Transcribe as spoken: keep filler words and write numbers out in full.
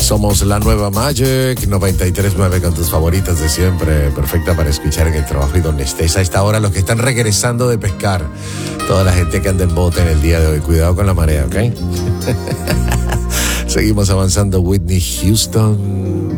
Somos la nueva Magic noventa y tres punto nueve con tus favoritas de siempre, perfecta para escuchar en el trabajo y donde estés. A esta hora los que están regresando de pescar, toda la gente que anda en bote en el día de hoy, cuidado con la marea, ¿ok? Seguimos avanzando. Whitney Houston.